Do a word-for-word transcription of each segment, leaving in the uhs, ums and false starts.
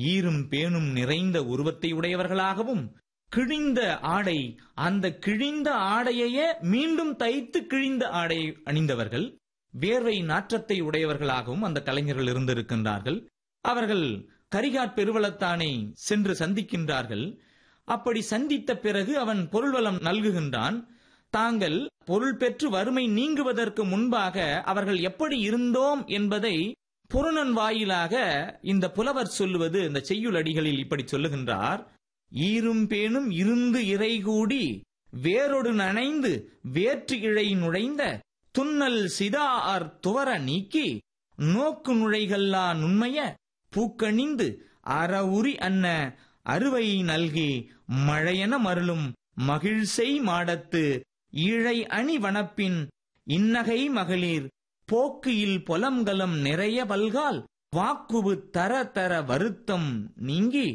ஈரும் பேணும் நிறைந்த உருவத்தை உடையவர்களாகவும், கிழிந்த ஆடை, அந்த கிழிந்த ஆடையையே மீண்டும் தைத்து கிழிந்த ஆடை அணிந்தவர்கள், வேர்வை நாற்றத்தை உடையவர்களாகவும் அந்த கலைஞர்கள் இருந்திருக்கின்றார்கள். அவர்கள் கரிகாட் பெருவளத்தானை சென்று சந்திக்கின்றார்கள். அப்படி சந்தித்த பிறகு அவன் பொருள்வளம் நல்குகின்றான். தாங்கள் பொருள் பெற்று வறுமை நீங்குவதற்கு முன்பாக அவர்கள் எப்படி இருந்தோம் என்பதை பொருணன் வாயிலாக இந்த புலவர் சொல்லுவது இந்த செய்யுள் அடிகளில் இப்படி சொல்லுகின்றார். ஈரும் பேணும் இருந்து இறைகூடி வேரொடு நனைந்து வேற்று இழை நுழைந்த துன்னல் சிதார் துவர நீக்கி நோக்கு நுழைகல்லா நுண்மைய பூக்கணிந்து அறவுரி அன்ன அறுவை நல்கி மழையென மருளும் மகிழ்செய் மாடத்து ஈழை அணி வனப்பின் இன்னகை மகளிர் போக்கு இல் பொலம்கலம் நிறைய பல்கால் வாக்குவு தர தர வருத்தம் நீங்கி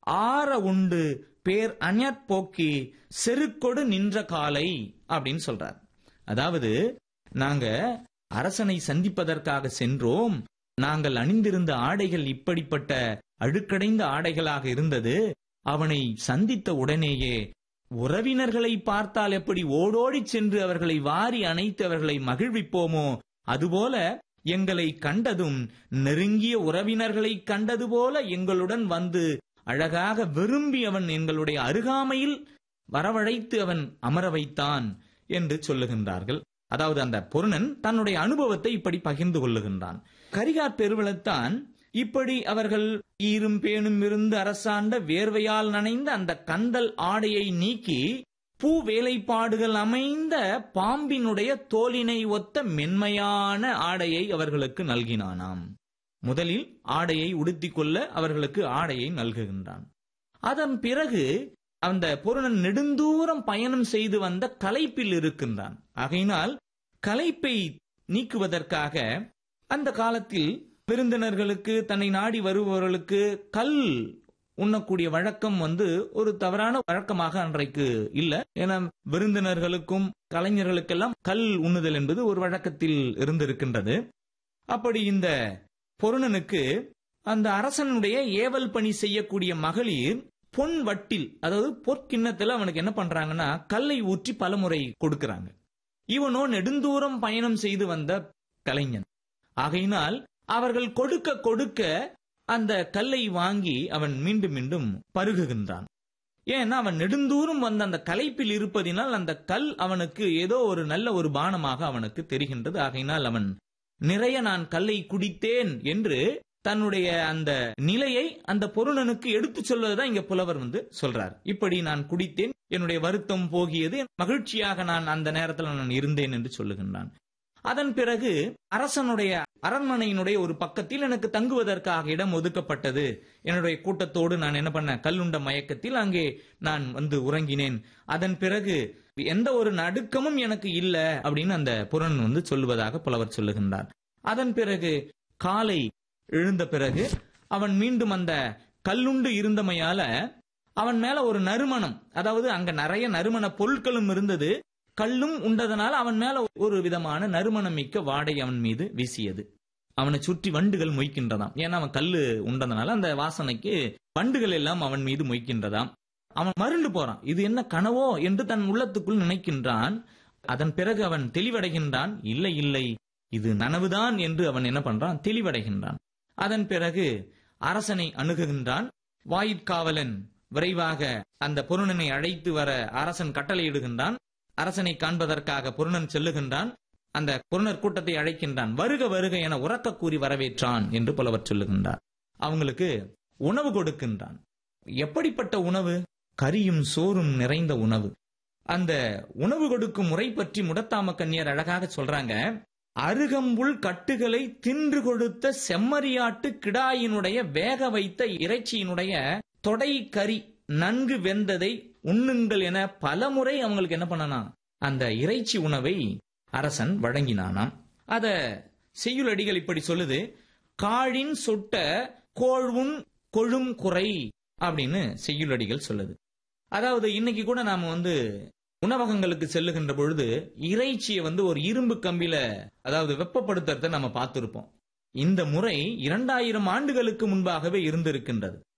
ஆற உண்டு பேர் அஞற்போக்கி செருக்கொடு நின்ற காலை அப்படின்னு சொல்றார். அதாவது, நாங்க அரசனை சந்திப்பதற்காக சென்றோம். நாங்கள் அணிந்திருந்த ஆடைகள் இப்படிப்பட்ட அழுக்கடைந்த ஆடைகளாக இருந்தது. அவனை சந்தித்த உடனேயே உறவினர்களை பார்த்தால் எப்படி ஓடோடி சென்று அவர்களை வாரி அணைத்து அவர்களை மகிழ்விப்போமோ, அதுபோல எங்களை கண்டதும் நெருங்கிய உறவினர்களை கண்டது போல எங்களுடன் வந்து அழகாக விரும்பி அவன் எங்களுடைய அருகாமையில் வரவழைத்து அவன் அமர வைத்தான் என்று சொல்லுகின்றார்கள். அதாவது அந்த பொருணன் தன்னுடைய அனுபவத்தை இப்படி பகிர்ந்து கொள்ளுகின்றான். கரிகாட் பெருவளத்தான் இப்படி அவர்கள் ஈரும் பேணும் இருந்து அரசாண்ட வேர்வையால் நனைந்த அந்த கந்தல் ஆடையை நீக்கி பூ வேலைப்பாடுகள் அமைந்த பாம்பினுடைய தோலினை ஒத்த மென்மையான ஆடையை அவர்களுக்கு நல்கினானாம். முதலில் ஆடையை உடுத்திக் கொள்ள அவர்களுக்கு ஆடையை நல்குகின்றான். அதன் பிறகு அந்த பொருணன் நெடுந்தூரம் பயணம் செய்து வந்த களைப்பில் இருக்கின்றான். ஆகையினால் களைப்பை நீக்குவதற்காக அந்த காலத்தில் விருந்தினர்களுக்கு, தன்னை நாடி வருபவர்களுக்கு கல் உண்ணக்கூடிய வழக்கம் வந்து ஒரு தவறான வழக்கமாக அன்றைக்கு இல்ல. ஏன்னா விருந்தினர்களுக்கும் கலைஞர்களுக்கெல்லாம் கல் உண்ணுதல் என்பது ஒரு வழக்கத்தில் இருந்திருக்கின்றது. அப்படி இந்த பொருணனுக்கு அந்த அரசனுடைய ஏவல் பணி செய்யக்கூடிய மகளிர் பொன் வட்டில், அதாவது பொற்கிண்ணத்துல அவனுக்கு என்ன பண்றாங்கன்னா கல்லை ஊற்றி பலமுறை கொடுக்கிறாங்க. இவனோ நெடுந்தூரம் பயணம் செய்து வந்த கலைஞன். ஆகையினால் அவர்கள் கொடுக்க கொடுக்க அந்த கல்லை வாங்கி அவன் மீண்டும் மீண்டும் பருகுகின்றான். ஏன்னா அவன் நெடுந்தூரம் வந்த அந்த களைப்பில் இருப்பதினால் அந்த கல் அவனுக்கு ஏதோ ஒரு நல்ல ஒரு பானமாக அவனுக்கு தெரிகின்றது. ஆகையினால் அவன் நிறைய நான் கல்லை குடித்தேன் என்று தன்னுடைய அந்த நிலையை அந்த பொருணனுக்கு எடுத்து சொல்வதுதான் இங்க புலவர் வந்து சொல்றார். இப்படி நான் குடித்தேன், என்னுடைய வருத்தம் போகியது, மகிழ்ச்சியாக நான் அந்த நேரத்தில் நான் இருந்தேன் என்று சொல்லுகின்றான். அதன் பிறகு அரசனுடைய அரண்மனையினுடைய ஒரு பக்கத்தில் எனக்கு தங்குவதற்காக இடம் ஒதுக்கப்பட்டது. என்னுடைய கூட்டத்தோடு நான் என்ன பண்ண, கல்லுண்ட மயக்கத்தில் அங்கே நான் வந்து உறங்கினேன். அதன் பிறகு எந்த ஒரு நடுக்கமும் எனக்கு இல்ல அப்படின்னு அந்த புறன் வந்து சொல்லுவதாக புலவர் சொல்லுகின்றார். அதன் பிறகு காலை எழுந்த பிறகு அவன் மீண்டும் அந்த கல்லுண்டு இருந்தமையால அவன் மேல ஒரு நறுமணம், அதாவது அங்க நிறைய நறுமண பொருட்களும் இருந்தது, கல்லும் உண்டதனால அவன் மேல ஒரு விதமான நறுமணம் மிக்க வாடை அவன் மீது வீசியது. அவனை சுற்றி வண்டுகள் மொய்க்கின்றதாம். ஏன்னா அவன் கல்லு உண்டதனால அந்த வாசனைக்கு வண்டுகள் எல்லாம் அவன் மீது மொய்க்கின்றதாம். அவன் மருண்டு போறான். இது என்ன கனவோ என்று தன் உள்ளத்துக்குள் நினைக்கின்றான். அதன் பிறகு அவன் தெளிவடைகின்றான். இல்லை இல்லை, இது நனவுதான் என்று அவன் என்ன பண்றான், தெளிவடைகின்றான். அதன் பிறகு அரசனை அணுகுகின்றான். வாயிற்காவலன் விரைவாக அந்த பொருணனை அழைத்து வர அரசன் கட்டளையிடுகின்றான். அரசனை காண்பதற்காக பொருணன் செல்லுகின்றான். அந்த பொருணர் கூட்டத்தை அழைக்கின்றான். வருக வருக என உறக்க கூறி வரவேற்றான் என்று புலவர் சொல்லுகின்றார். அவங்களுக்கு உணவு கொடுக்கின்றான். எப்படிப்பட்ட உணவு? கரியும் சோறும் நிறைந்த உணவு. அந்த உணவு கொடுக்கும் முறை பற்றி முடத்தாம கன்னியர் அழகாக சொல்றாங்க. அருகம்புல் கட்டுகளை தின்று கொடுத்த செம்மறியாட்டு கிடாயினுடைய வேக வைத்த இறைச்சியினுடைய தொடை கறி நன்கு வெந்ததை உண்ணுங்கள் என பலமுறை அவங்களுக்கு என்ன பண்ணனா, அந்த இறைச்சி உணவை அரசன் வழங்கினானாம். அத செய்யுளடிகள் இப்படி சொல்லுது. காழின் சுட்ட கோழ்வும் கொழும் குறை அப்படின்னு செய்யுளடிகள் சொல்லுது. அதாவது இன்னைக்கு கூட நாம வந்து உணவகங்களுக்கு செல்லுகின்ற பொழுது இறைச்சியை வந்து ஒரு இரும்பு கம்பியில, அதாவது வெப்பப்படுத்துறத நம்ம பார்த்திருப்போம். இந்த முறை இரண்டாயிரம் ஆண்டுகளுக்கு முன்பாகவே இருந்திருக்கின்றது.